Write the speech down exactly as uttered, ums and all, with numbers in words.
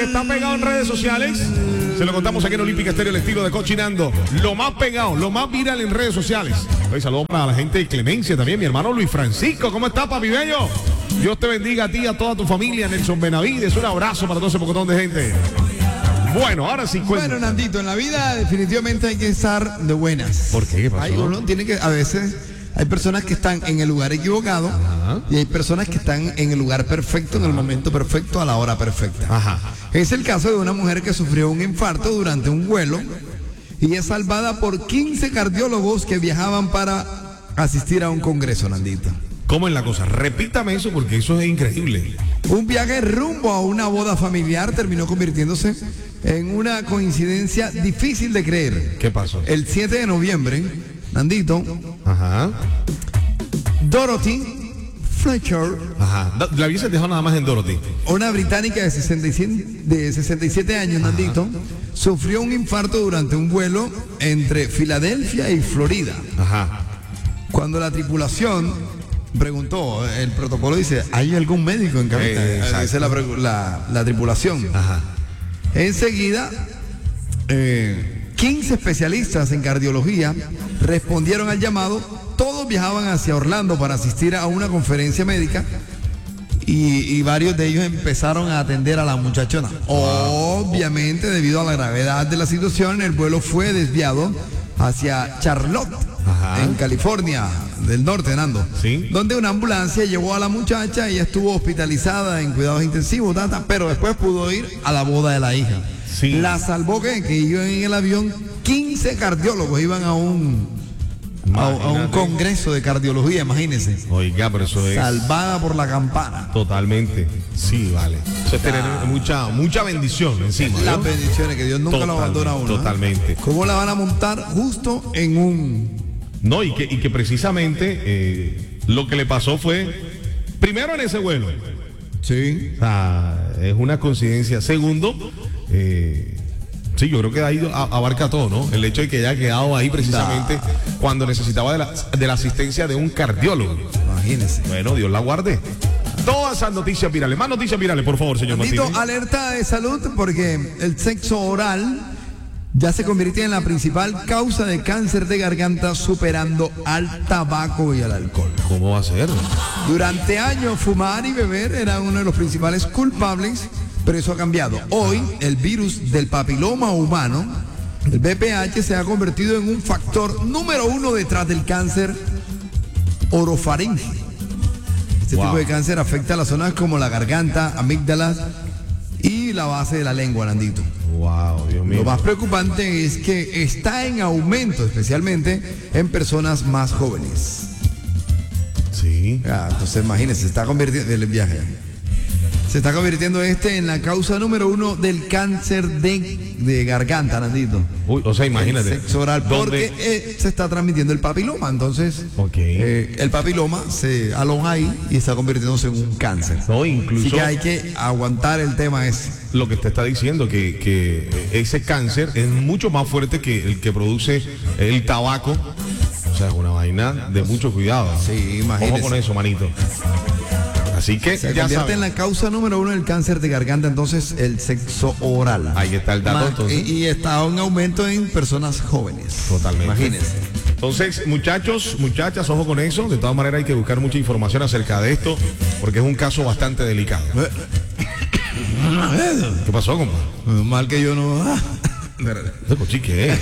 Está pegado en redes sociales. Se lo contamos aquí en Olímpica Estéreo, el estilo de Cochinando. Lo más pegado, lo más viral en redes sociales. Hoy saludos para la gente de Clemencia también. Mi hermano Luis Francisco, ¿cómo está, papi bello? Dios te bendiga a ti y a toda tu familia. Nelson Benavides, un abrazo para todo ese pocotón de gente. Bueno, ahora sí cuento. Bueno, Nandito, en la vida definitivamente hay que estar de buenas. ¿Por qué? ¿Qué pasó? Hay, uno tiene que, a veces hay personas que están en el lugar equivocado. Ajá. Y hay personas que están en el lugar perfecto, en el momento perfecto, a la hora perfecta. Ajá. Es el caso de una mujer que sufrió un infarto durante un vuelo y es salvada por quince cardiólogos que viajaban para asistir a un congreso, Nandito. ¿Cómo es la cosa? Repítame eso porque eso es increíble. Un viaje rumbo a una boda familiar terminó convirtiéndose en una coincidencia difícil de creer. ¿Qué pasó? El siete de noviembre, Nandito, Ajá. Dorothy Fletcher, Ajá. La hubiese dejado nada más en Dorothy. una británica de sesenta y siete, de sesenta y siete años, Nandito, sufrió un infarto durante un vuelo entre Filadelfia y Florida. Ajá. Cuando la tripulación preguntó, el protocolo dice, ¿hay algún médico en cabina? Eh, dice la, la, la tripulación. Ajá. Enseguida, eh, quince especialistas en cardiología respondieron al llamado. Todos viajaban hacia Orlando para asistir a una conferencia médica y, y varios de ellos empezaron a atender a la muchachona. Obviamente, debido a la gravedad de la situación, el vuelo fue desviado hacia Charlotte, Ajá. en California del Norte, Nando, ¿Sí? donde una ambulancia llevó a la muchacha. Ella estuvo hospitalizada en cuidados intensivos, tata, pero después pudo ir a la boda de la hija. Sí. La salvó que, que iban en el avión quince cardiólogos, iban a un A, a un congreso de cardiología, imagínense. Oiga, pero eso es salvada por la campana. Totalmente. Sí, vale. Eso es tener Ah. mucha, mucha bendición encima, ¿no? Las bendiciones, que Dios nunca lo Totalmente, abandona a uno. Totalmente. ¿eh? ¿Cómo la van a montar justo en un... No, y que, y que precisamente eh, lo que le pasó fue, primero en ese vuelo. Sí. O sea, es una coincidencia. Segundo, eh, sí, yo creo que ahí abarca todo, ¿no? El hecho de que haya quedado ahí precisamente nah. cuando necesitaba de la, de la asistencia de un cardiólogo. Imagínese. Bueno, Dios la guarde. Todas esas noticias virales. Más noticias virales, por favor, señor Nandito, Martínez. alerta de salud porque el sexo oral ya se convirtió en la principal causa de cáncer de garganta, superando al tabaco y al alcohol. ¿Cómo va a ser? Durante años, fumar y beber era uno de los principales culpables, pero eso ha cambiado. Hoy, el virus del papiloma humano, el V P H, se ha convertido en un factor número uno detrás del cáncer orofaringe. Este wow. tipo de cáncer afecta a las zonas como la garganta, amígdalas y la base de la lengua, Nandito. Wow, Dios mío. Lo más preocupante es que está en aumento, especialmente en personas más jóvenes. Sí. Ah, entonces imagínense, se está convirtiendo el viaje. Se está convirtiendo este en la causa número uno del cáncer de, de garganta, Nandito. Uy, o sea, imagínate. El sexo oral, porque eh, se está transmitiendo el papiloma. Entonces, okay. eh, el papiloma se aloja ahí y está convirtiéndose en un cáncer. No, incluso. Así que hay que aguantar el tema ese. Lo que usted está diciendo, que, que ese cáncer es mucho más fuerte que el que produce el tabaco. O sea, es una vaina de mucho cuidado. Sí, imagínese. Ojo con eso, manito. Así que se ya convierte saben. en la causa número uno del cáncer de garganta, entonces el sexo oral. Ahí está el dato, entonces. Y, y está un aumento en personas jóvenes. Totalmente. Imagínense. Entonces, muchachos, muchachas, ojo con eso. De todas maneras hay que buscar mucha información acerca de esto, porque es un caso bastante delicado. ¿Qué pasó, compa? Mal que yo no. ¿Este cochi qué es?